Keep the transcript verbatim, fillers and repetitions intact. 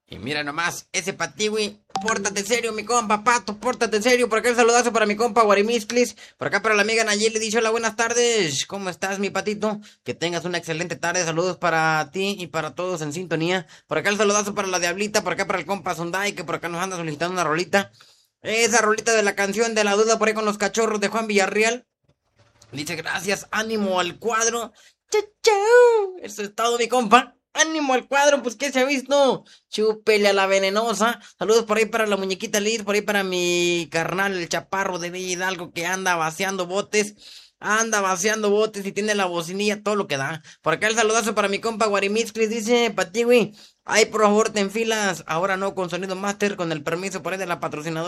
Y mira nomás, ese patiwi, pórtate serio, mi compa, pato, pórtate serio. Por acá el saludazo para mi compa Guarimisclis. Por acá para la amiga Nayeli, dice hola, buenas tardes. ¿Cómo estás, mi patito? Que tengas una excelente tarde. Saludos para ti y para todos en sintonía. Por acá el saludazo para la Diablita, por acá para el compa Sunday, que por acá nos anda solicitando una rolita. Esa rolita de la canción de la duda por ahí con los cachorros de Juan Villarreal. Dice gracias, ánimo al cuadro. Chau, chau. Eso es todo, mi compa. Ánimo al cuadro, pues ¿qué se ha visto? Chúpele a la venenosa. Saludos por ahí para la muñequita Liz, por ahí para mi carnal, el chaparro de Bella Hidalgo que anda vaciando botes. Anda vaciando botes y tiene la bocinilla, todo lo que da. Por acá el saludazo para mi compa Guarimixclis, dice Patiwi. Ay, por favor, te enfilas. Ahora no con sonido master, con el permiso por ahí de la patrocinadora.